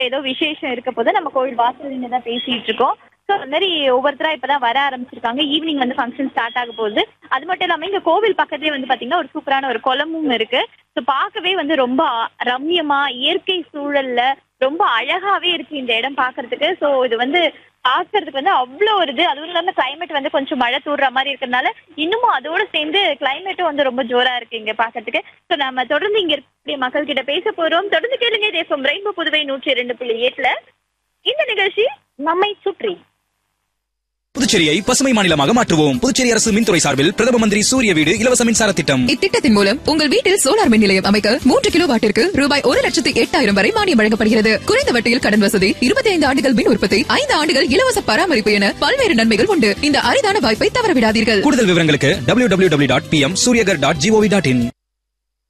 ஏதோ விசேஷம் இருக்க போது நம்ம கோவில் வாசல் தான் பேசிட்டு இருக்கோம். ஸோ அந்த மாதிரி ஒவ்வொருத்தரா இப்பதான் வர ஆரம்பிச்சிருக்காங்க. ஈவினிங் வந்து ஃபங்க்ஷன் ஸ்டார்ட் ஆக போகுது. அது மட்டும் இல்லாம இங்க கோவில் பக்கத்துலேயே வந்து பாத்தீங்கன்னா ஒரு சூப்பரான ஒரு குளமும் இருக்கு. ஸோ பார்க்கவே வந்து ரொம்ப ரம்யமா இயற்கை சூழல்ல ரொம்ப அழகாவே இருக்கு இந்த இடம் பாக்குறதுக்கு. ஸோ இது வந்து பாக்குறதுக்கு வந்து அவ்வளோ ஒரு இது. அதுவும் இல்லாம கிளைமேட் வந்து கொஞ்சம் மழை தூடுற மாதிரி இருக்கிறதுனால இன்னமும் அதோட சேர்ந்து கிளைமேட்டும் வந்து ரொம்ப ஜோரா இருக்கு இங்க பாக்குறதுக்கு. ஸோ நம்ம தொடர்ந்து இங்க இருக்கக்கூடிய மக்கள் கிட்ட பேச போறோம். தொடர்ந்து கேளுங்க. தேசம் ரெயின்போ புதுவை 102.8 இந்த நிகழ்ச்சி நம்மை சுற்றி. புதுச்சேரியை பசுமை மாநிலமாக மாற்றுவோம். புதுச்சேரி அரசு மின்துறை சார்பில் பிரதம மந்திரி சூரிய வீடு இலவச மின்சார திட்டம். இத்திட்டத்தின் மூலம் உங்கள் வீட்டில் சோலார் மின் நிலையம் அமைக்க 3 கிலோ வாட்டிற்கு ரூபாய் 1,08,000 வரை மானியம் வழங்கப்படுகிறது. குறைந்த வட்டியில் கடன் வசதி, 25 ஆண்டுகள் மின் உற்பத்தி, 5 ஆண்டுகள் இலவச பராமரிப்பு என பல்வேறு நன்மைகள் உண்டு. இந்த அரிதான வாய்ப்பை தவறவிடாதீர்கள். கூடுதல் விவரங்களுக்கு www.pmsuryagar.gov.in